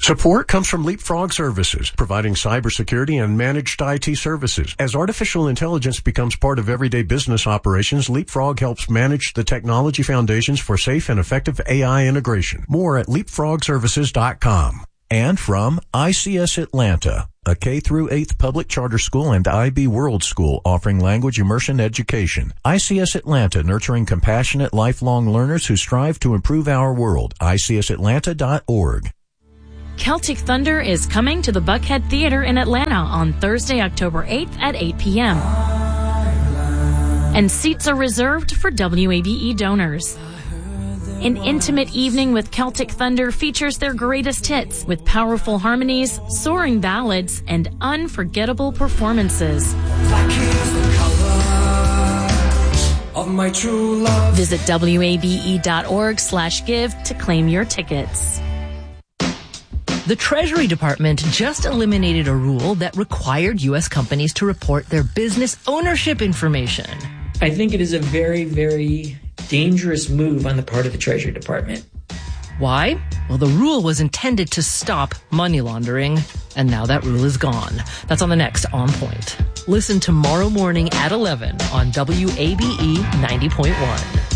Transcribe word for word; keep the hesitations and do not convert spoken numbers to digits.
Support comes from Leapfrog Services, providing cybersecurity and managed I T services. As artificial intelligence becomes part of everyday business operations, Leapfrog helps manage the technology foundations for safe and effective A I integration. More at leapfrog services dot com. And from I C S Atlanta, a K through eighth public charter school and I B World School offering language immersion education. I C S Atlanta, nurturing compassionate, lifelong learners who strive to improve our world. I C S atlanta dot org. Celtic Thunder is coming to the Buckhead Theater in Atlanta on Thursday, October eighth at eight p.m. And seats are reserved for W A B E donors. An intimate evening with Celtic Thunder features their greatest hits with powerful harmonies, soaring ballads, and unforgettable performances. Of my true love. Visit W A B E dot org slash give to claim your tickets. The Treasury Department just eliminated a rule that required U S companies to report their business ownership information. I think it is a very, very dangerous move on the part of the Treasury Department. Why? Well, the rule was intended to stop money laundering, and now that rule is gone. That's on the next On Point. Listen tomorrow morning at eleven on W A B E ninety point one.